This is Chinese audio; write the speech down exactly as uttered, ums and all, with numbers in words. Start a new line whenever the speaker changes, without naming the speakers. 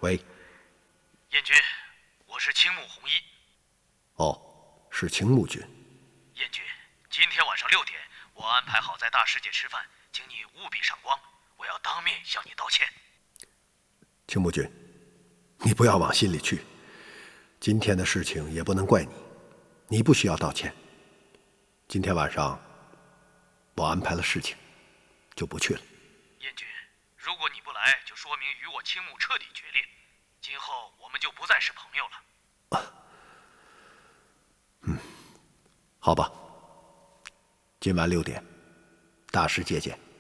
喂，
燕君，我是青木弘一。
哦，是青木君。
燕君，今天晚上六点，我安排好在大世界吃饭，请你务必赏光，我要当面向你道歉。
青木君，你不要往心里去，今天的事情也不能怪你，你不需要道歉。今天晚上我安排了事情，就不去了。
燕君，如果你不来，就说明与我青木彻底决裂，今后我们就不再是朋友了。
啊，嗯，好吧，今晚六点，大世界见。